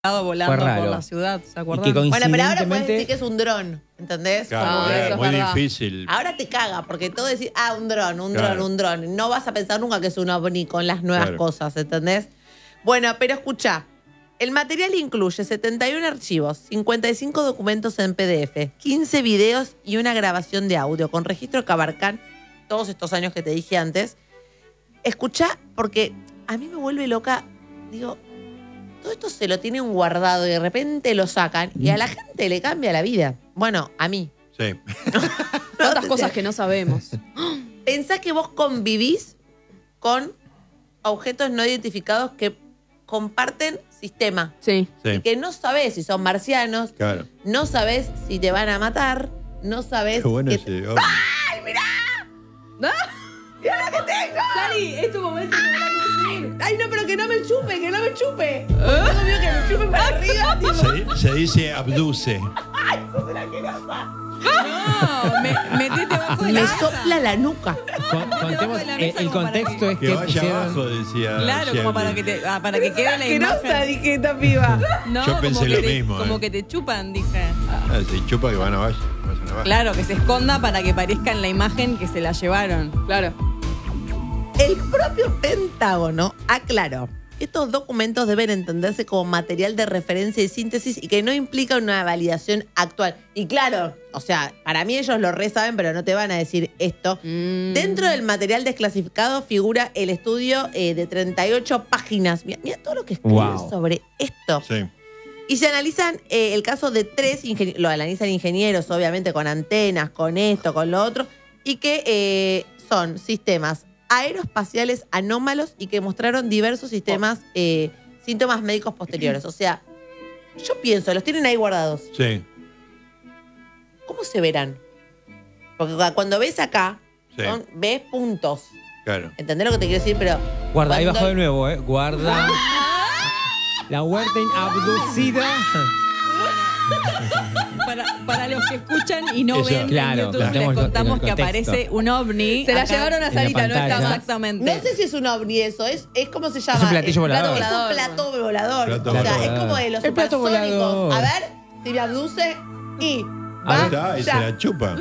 volando por la ciudad, ¿se acuerdan? Bueno, pero ahora puedes decir que es un dron, ¿entendés? Claro, es muy difícil. Ahora te caga, porque todo decir, un dron. No vas a pensar nunca que es un ovni con las nuevas cosas, ¿entendés? Bueno, pero escuchá. El material incluye 71 archivos, 55 documentos en PDF, 15 videos y una grabación de audio, con registro que abarcan todos estos años que te dije antes. Escuchá, porque a mí me vuelve loca, digo, todo esto se lo tienen guardado y de repente lo sacan y a la gente le cambia la vida. Bueno, a mí. Sí. Tantas cosas que no sabemos. Pensás que vos convivís con objetos no identificados que comparten sistema. Sí. Y que no sabés si son marcianos, no sabés si te van a matar, no sabés... Qué bueno que ese ¡Ay, mirá! ¡Mirá lo que tengo! Sari, es tu momento de hablar de decir. ¡Ay, no, pero que no me chupe, que no me chupe! Tengo miedo que me chupe para arriba, tipo. Se dice abduce. ¡Ay, sos una asquerosa! No, metete abajo de Me la mesa. sopla la nuca. Contemos, el contexto es Que que vaya pusieron... abajo, decía. Claro, como Shelby. para que quede la Asquerosa, imagen. dije esta piba. No, Yo pensé como lo que mismo, Como que te chupan, dije. Se chupa que van abajo. Claro, que se esconda para que parezca en la imagen que se la llevaron. Claro. El propio Pentágono aclaró que estos documentos deben entenderse como material de referencia y síntesis y que no implica una validación actual. Y claro, o sea, para mí ellos lo re saben, pero no te van a decir esto. Dentro del material desclasificado figura el estudio de 38 páginas. Mira todo lo que escriben sobre esto. Sí. Y se analizan el caso de 3 ingenieros, lo analizan ingenieros, obviamente, con antenas, con esto, con lo otro, y que son sistemas aeroespaciales anómalos y que mostraron diversos síntomas médicos posteriores. O sea, yo pienso, los tienen ahí guardados. Sí. ¿Cómo se verán? Porque cuando ves acá, ves puntos. Claro. ¿Entendés lo que te quiero decir? Pero guarda, ahí bajo de nuevo, guarda. La huerta abducida. Para los que escuchan y no ven claro, en YouTube, les contamos que aparece un ovni. Se la acá llevaron a Sarita, no está exactamente. No sé si es un ovni eso, es ¿cómo se llama? Es un platillo volador. Es un plato volador. Plato o sea, volador. es como de los El plato supersónicos. volador. A ver, si me abduce y Ahí está, y se la chupa.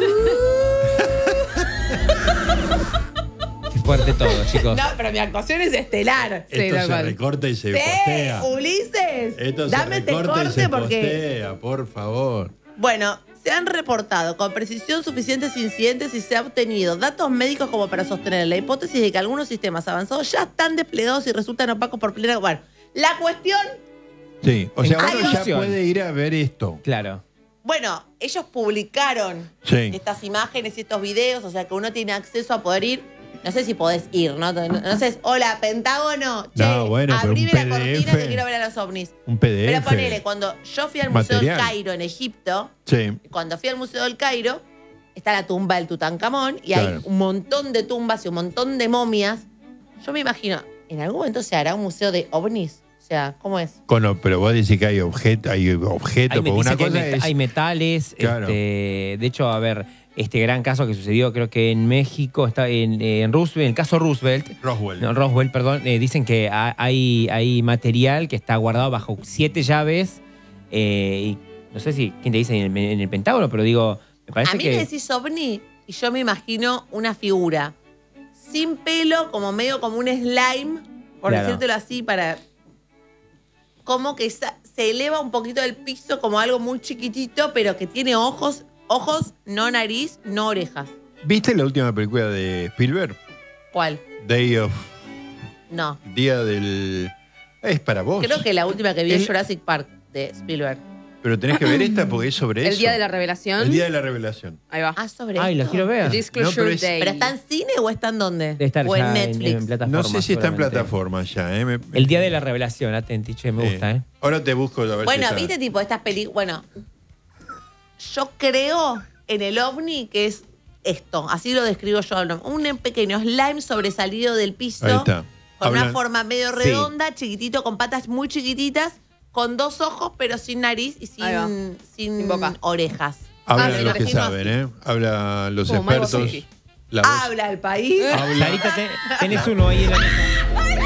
Qué fuerte todo, chicos. No, pero mi actuación es estelar. Esto se recorta y se postea. Ulises, Esto dame se este recorta y corte se porque... postea, por favor. Bueno, se han reportado con precisión suficientes incidentes y se ha obtenido datos médicos como para sostener la hipótesis de que algunos sistemas avanzados ya están desplegados y resultan opacos por plena... Bueno, la cuestión... Sí, o sea, Hay uno ya opción. puede ir a ver esto. Claro. Bueno, ellos publicaron estas imágenes y estos videos, o sea que uno tiene acceso a poder ir. No sé si podés ir, ¿no? No sé, hola, Pentágono, che, No, bueno, pero un abrime la PDF. cortina que quiero ver a los ovnis. Un PDF. Pero ponele, cuando yo fui al Museo del Cairo en Egipto, cuando fui al Museo del Cairo, está la tumba del Tutankamón y hay un montón de tumbas y un montón de momias. Yo me imagino, ¿en algún momento se hará un museo de ovnis? O sea, ¿cómo es? Pero vos decís que hay objetos, porque una cosa es... Hay metales. Claro. De hecho, a ver, este gran caso que sucedió, creo que en México, está en Roosevelt, el caso Roswell, perdón, dicen que hay material que está guardado bajo 7 llaves. Y no sé si quién te dice en el Pentágono, pero digo, me parece a mí que... me decís ovni y yo me imagino una figura sin pelo, como medio como un slime, por decírtelo así, para... Como que se eleva un poquito del piso como algo muy chiquitito, pero que tiene ojos, no nariz, no orejas. ¿Viste la última película de Spielberg? ¿Cuál? No. Día del... Es para vos. Creo que la última que vi es Jurassic Park, de Spielberg. Pero tenés que ver esta porque es sobre eso. El día de la revelación. El día de la revelación. Ahí va. Sobre Ay, esto. lo quiero ver. Disclosure Day. ¿Pero está en cine o está en dónde? Debe estar o en ya Netflix. en plataforma, No sé si está en seguramente. plataforma ya. El día de la revelación, atenti, che, me gusta, Ahora te busco a ver Bueno, si está. viste tipo estas películas. Bueno, yo creo en el ovni que es esto. Así lo describo yo. Un pequeño slime sobresalido del piso. Ahí está. Con una forma medio redonda, chiquitito, con patas muy chiquititas, con 2 ojos, pero sin nariz y sin boca. Orejas. Hablan los que saben, ¿eh? Hablan los Como Mago expertos. Sushi. La voz. Habla el país. Sarita, tenés uno ahí en la mesa.